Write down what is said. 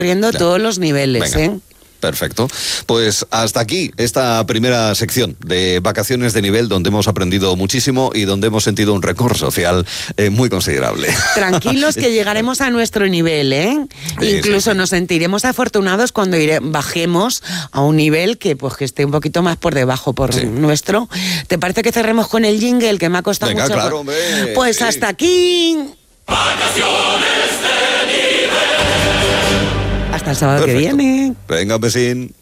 Corriendo todos los niveles, Venga. Perfecto. Pues hasta aquí esta primera sección de Vacaciones de Nivel, donde hemos aprendido muchísimo y donde hemos sentido un récord social muy considerable. Tranquilos que llegaremos a nuestro nivel, ¿eh? Sí, Incluso sí. nos sentiremos afortunados cuando bajemos a un nivel que esté un poquito más por debajo nuestro. ¿Te parece que cerremos con el jingle que me ha costado Venga, mucho? claro, hombre. Pues Sí. hasta aquí. Vacaciones de nivel. Hasta el sábado Perfecto. que viene. Venga, Pesín.